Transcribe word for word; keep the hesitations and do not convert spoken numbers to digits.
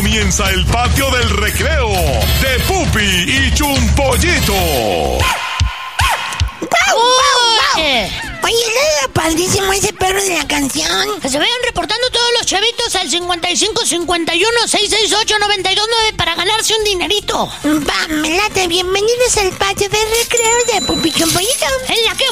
comienza el patio del recreo de Pupi y Chumpollito. Oye, Oye, era padrísimo ese perro de la canción. que se vayan reportando todos los chavitos al cincuenta y cinco, cincuenta y uno, seiscientos sesenta y ocho, noventa y dos nueve para ganarse un dinerito. Va, me late. Bienvenidos al patio del recreo de Pupi y Chumpollito. En la que